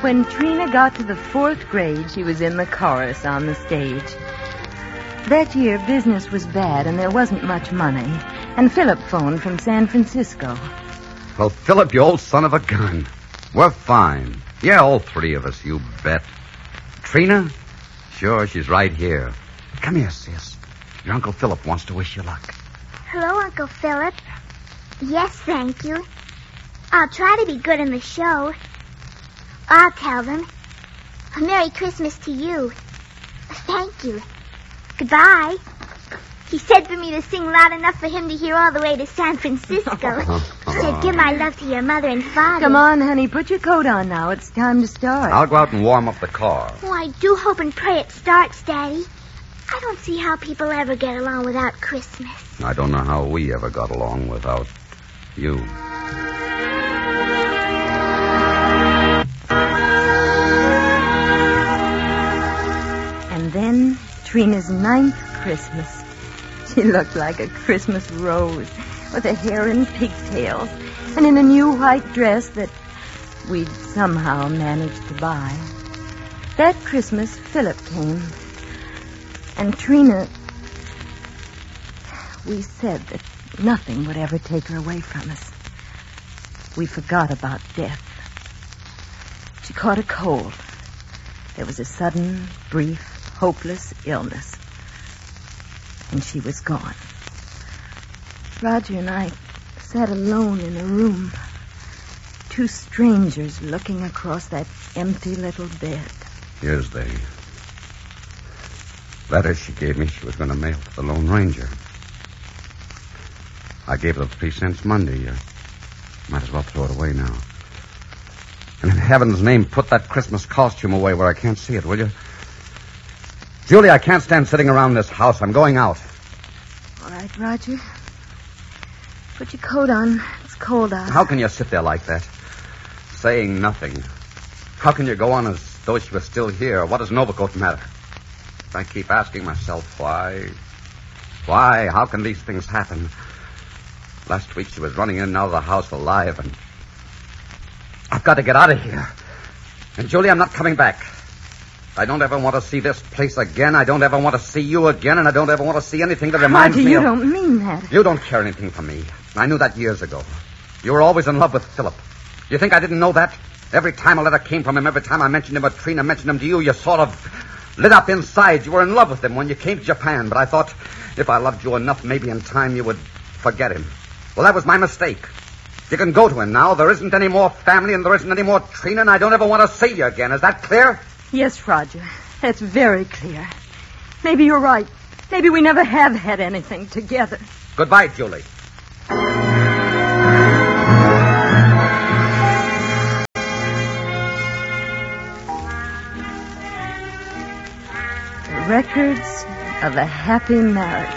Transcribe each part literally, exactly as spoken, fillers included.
When Trina got to the fourth grade, she was in the chorus on the stage. That year, business was bad and there wasn't much money. And Philip phoned from San Francisco. Well, Philip, you old son of a gun. We're fine. Yeah, all three of us, you bet. Trina? Sure, she's right here. Come here, sis. Your Uncle Philip wants to wish you luck. Hello, Uncle Philip. Yes, thank you. I'll try to be good in the show. I'll tell them. A Merry Christmas to you. Thank you. Goodbye. He said for me to sing loud enough for him to hear all the way to San Francisco. He said, give my love to your mother and father. Come on, honey, put your coat on now. It's time to start. I'll go out and warm up the car. Oh, I do hope and pray it starts, Daddy. I don't see how people ever get along without Christmas. I don't know how we ever got along without you. And then Trina's ninth Christmas. She looked like a Christmas rose with her hair in pigtails and in a new white dress that we'd somehow managed to buy. That Christmas, Philip came. And Trina, we said that nothing would ever take her away from us. We forgot about death. She caught a cold. There was a sudden, brief, hopeless illness. And she was gone. Roger and I sat alone in a room. Two strangers looking across that empty little bed. Here's the letter she gave me she was going to mail to the Lone Ranger. I gave her the three cents Monday. You might as well throw it away now. And in heaven's name, put that Christmas costume away where I can't see it, will you? Julie, I can't stand sitting around this house. I'm going out. All right, Roger. Put your coat on. It's cold out. How can you sit there like that, saying nothing? How can you go on as though she was still here? What does an overcoat matter? I keep asking myself, why? Why? How can these things happen? Last week she was running in and out of the house alive, and I've got to get out of here. And, Julie, I'm not coming back. I don't ever want to see this place again. I don't ever want to see you again, and I don't ever want to see anything that reminds Roger, me you of... don't mean that. You don't care anything for me. I knew that years ago. You were always in love with Philip. You think I didn't know that? Every time a letter came from him, every time I mentioned him or Trina mentioned him to you, you sort of lit up inside. You were in love with him when you came to Japan, but I thought if I loved you enough, maybe in time you would forget him. Well, that was my mistake. You can go to him now. There isn't any more family and there isn't any more Trina, and I don't ever want to see you again. Is that clear? Yes, Roger. That's very clear. Maybe you're right. Maybe we never have had anything together. Goodbye, Julie. The records of a happy marriage.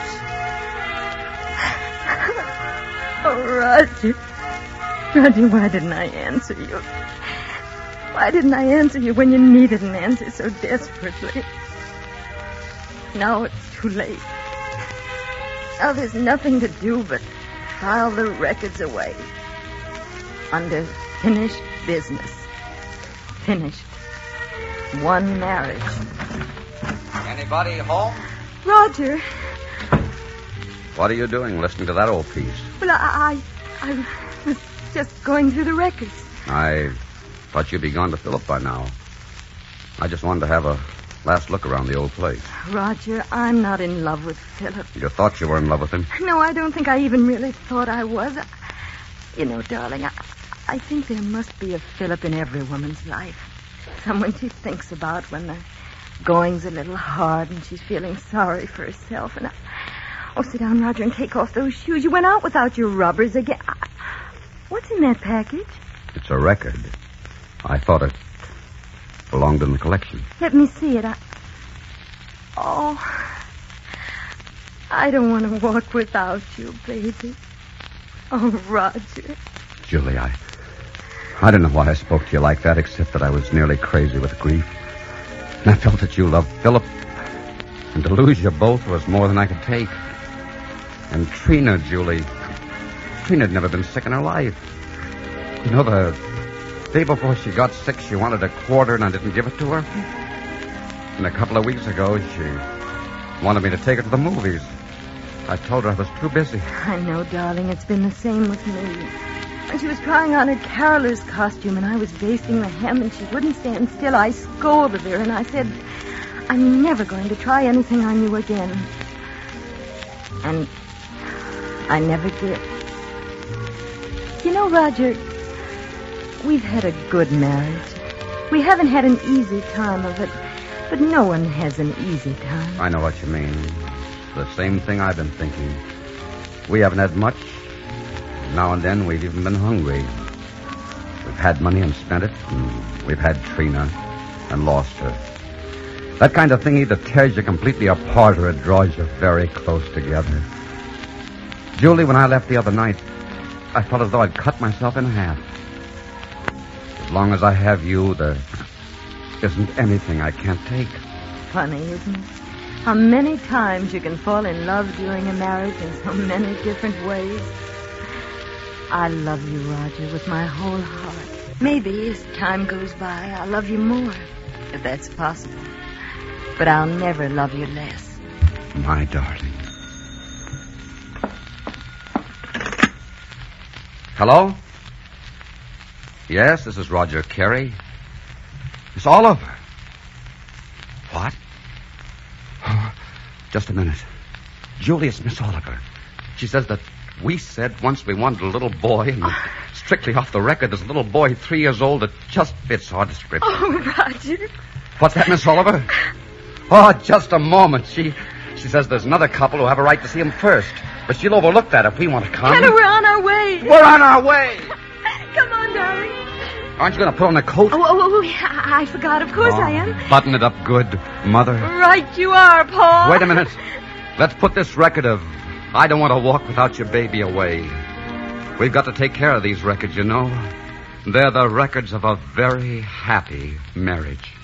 Oh, Roger. Roger, why didn't I answer you? Why didn't I answer you when you needed an answer so desperately? Now it's too late. Now there's nothing to do but file the records away. Under finished business. Finished. One marriage. Anybody home? Roger. What are you doing listening to that old piece? Well, I, I, I was just going through the records. I thought you'd be gone to Philip by now. I just wanted to have a last look around the old place. Roger, I'm not in love with Philip. You thought you were in love with him? No, I don't think I even really thought I was. I, you know, darling, I, I think there must be a Philip in every woman's life. Someone she thinks about when the going's a little hard and she's feeling sorry for herself. And I, oh, sit down, Roger, and take off those shoes. You went out without your rubbers again. I, what's in that package? It's a record. I thought it belonged in the collection. Let me see it. I... Oh, I don't want to walk without you, baby. Oh, Roger. Julie, I... I don't know why I spoke to you like that, except that I was nearly crazy with grief. And I felt that you loved Philip. And to lose you both was more than I could take. And Trina, Julie... Trina had never been sick in her life. You know, the day before she got sick, she wanted a quarter and I didn't give it to her. And a couple of weeks ago, she wanted me to take her to the movies. I told her I was too busy. I know, darling. It's been the same with me. When she was trying on her caroler's costume and I was basting the hem and she wouldn't stand still, I scolded her and I said, I'm never going to try anything on you again. And I never did. You know, Roger, we've had a good marriage. We haven't had an easy time of it, but no one has an easy time. I know what you mean. The same thing I've been thinking. We haven't had much. Now and then we've even been hungry. We've had money and spent it, and we've had Trina and lost her. That kind of thing either tears you completely apart or it draws you very close together. Julie, when I left the other night, I felt as though I'd cut myself in half. As long as I have you, there isn't anything I can't take. Funny, isn't it? How many times you can fall in love during a marriage in so many different ways. I love you, Roger, with my whole heart. Maybe as time goes by, I'll love you more, if that's possible. But I'll never love you less. My darling. Hello? Yes, this is Roger Carey. Miss Oliver. What? Oh, just a minute. Julius, Miss Oliver. She says that we said once we wanted a little boy, and strictly off the record, there's a little boy three years old that just fits our description. Oh, Roger. What's that, Miss Oliver? Oh, just a moment. She she says there's another couple who have a right to see him first, but she'll overlook that if we want to come. Hannah, we're on our way. We're on our way. Come on, darling. Aren't you going to put on a coat? Oh, oh, oh, I, I forgot. Of course oh, I am. Button it up good, Mother. Right you are, Paul. Wait a minute. Let's put this record of I Don't Want to Walk Without Your Baby away. We've got to take care of these records, you know. They're the records of a very happy marriage.